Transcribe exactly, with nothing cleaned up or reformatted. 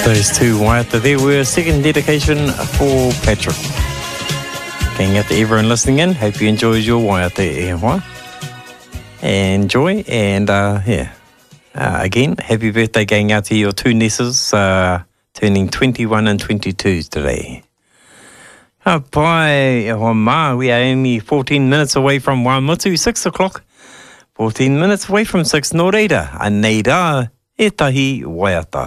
Those two waiata there were a second dedication for Patrick. Going out to everyone listening in. Hope you enjoyed your waiata e hoa. Enjoy, and uh, yeah. Uh, again, happy birthday going out to your two nieces, uh, turning twenty-one and twenty-two today. Oh, bye, oh, ma, we are only fourteen minutes away from Waimutu, six o'clock. fourteen minutes away from six, no reira. A neira, e tahi waiata.